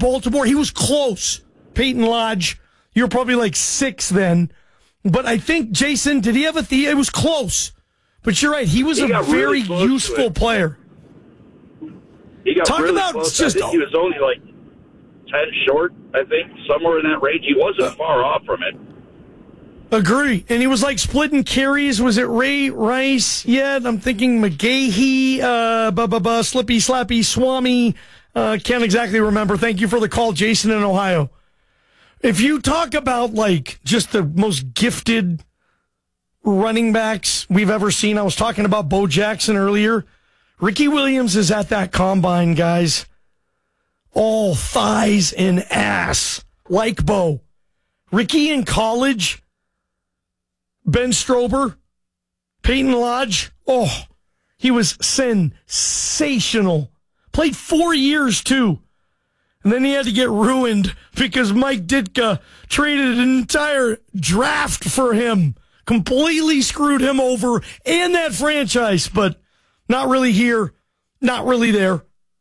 Baltimore. He was close. Peyton Lodge, you were probably like 6 then. But I think, Jason, did he have it was close. But you're right. He was a very useful player. He got really close. I think he was only like 10 short, I think, somewhere in that range. He wasn't far off from it. Agree. And he was like splitting carries. Was it Ray Rice? Yeah, I'm thinking McGahee, Slippy, Slappy, Swami. Can't exactly remember. Thank you for the call, Jason in Ohio. If you talk about like just the most gifted running backs we've ever seen, I was talking about Bo Jackson earlier. Ricky Williams is at that combine, guys. All thighs and ass, like Bo. Ricky in college, Ben Strober, Peyton Lodge. Oh, he was sensational. Played 4 years, too. And then he had to get ruined because Mike Ditka traded an entire draft for him. Completely screwed him over and that franchise, but not really here, not really there.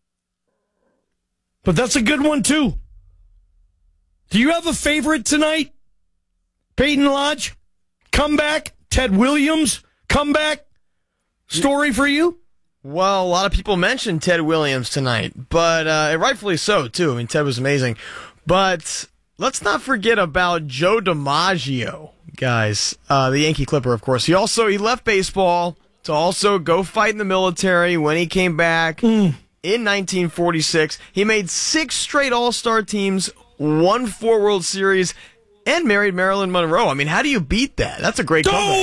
But that's a good one, too. Do you have a favorite tonight? Peyton Lodge? Comeback? Ted Williams? Comeback? Story for you? Well, a lot of people mentioned Ted Williams tonight, but rightfully so, too. I mean, Ted was amazing. But let's not forget about Joe DiMaggio, guys. The Yankee Clipper, of course. He left baseball to also go fight in the military when he came back in 1946. He made 6 straight All-Star teams, won 4 World Series, and married Marilyn Monroe. I mean, how do you beat that? That's a great comeback.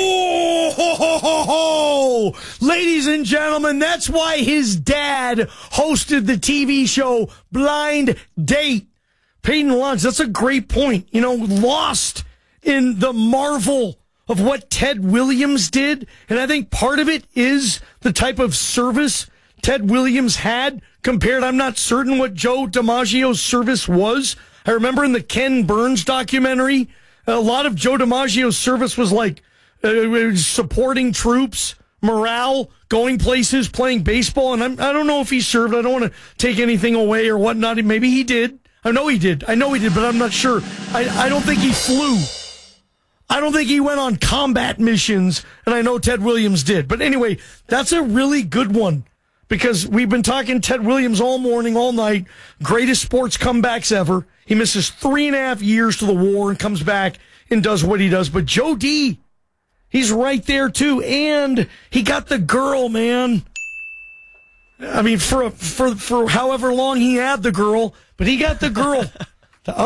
Oh, ladies and gentlemen, that's why his dad hosted the TV show Blind Date. Peyton Lodge, that's a great point. You know, lost in the marvel of what Ted Williams did. And I think part of it is the type of service Ted Williams had compared. I'm not certain what Joe DiMaggio's service was. I remember in the Ken Burns documentary, a lot of Joe DiMaggio's service was like supporting troops, morale, going places, playing baseball. And I don't know if he served. I don't want to take anything away or whatnot. Maybe he did. I know he did, but I'm not sure. I don't think he flew. I don't think he went on combat missions, and I know Ted Williams did. But anyway, that's a really good one because we've been talking Ted Williams all morning, all night. Greatest sports comebacks ever. He misses 3.5 years to the war and comes back and does what he does. But Joe D, he's right there too, and he got the girl, man. I mean, for however long he had the girl, but he got the girl. I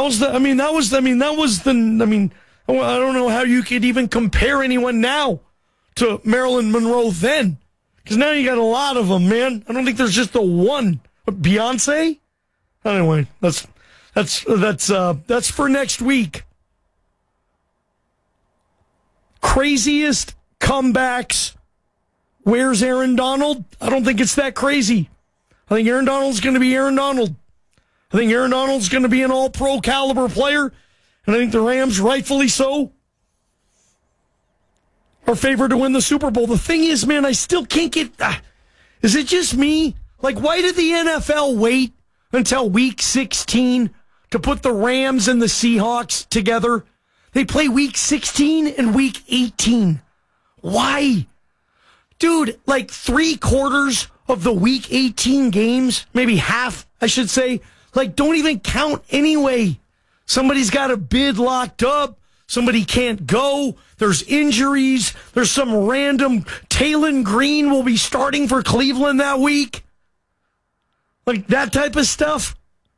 don't know how you could even compare anyone now to Marilyn Monroe then, because now you got a lot of them, man. I don't think there's just the one. But Beyonce? Anyway, that's for next week. Craziest comebacks. Where's Aaron Donald? I don't think it's that crazy. I think Aaron Donald's going to be Aaron Donald. I think Aaron Donald's going to be an all-pro caliber player. And I think the Rams, rightfully so, are favored to win the Super Bowl. The thing is, man, I still can't get... is it just me? Like, why did the NFL wait until Week 16 to put the Rams and the Seahawks together? They play Week 16 and Week 18. Why? Dude, like 3/4 of the Week 18 games, maybe half, I should say, like, don't even count anyway. Somebody's got a bid locked up. Somebody can't go. There's injuries. There's some random Taylon Green will be starting for Cleveland that week. Like that type of stuff.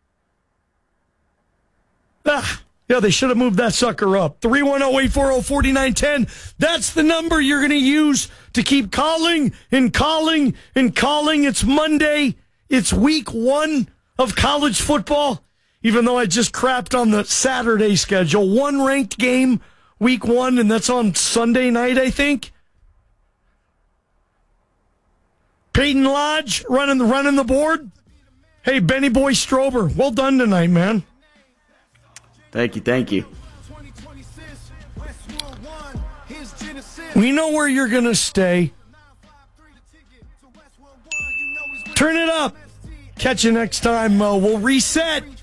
Yeah, they should have moved that sucker up. 310-840-4910. That's the number you're going to use to keep calling and calling and calling. It's Monday. It's week 1 of college football. Even though I just crapped on the Saturday schedule. 1 ranked game, week 1, and that's on Sunday night, I think. Peyton Lodge running the board. Hey, Benny Boy Strober, well done tonight, man. Thank you. We know where you're going to stay. Turn it up. Catch you next time. We'll reset.